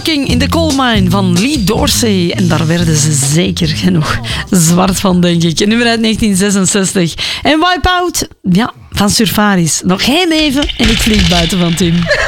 Working in the Coal Mine van Lee Dorsey. En daar werden ze zeker genoeg zwart van, denk ik. Een nummer uit 1966. En Wipeout, ja, van Surfaris. Nog geen even en ik vlieg buiten van Tim.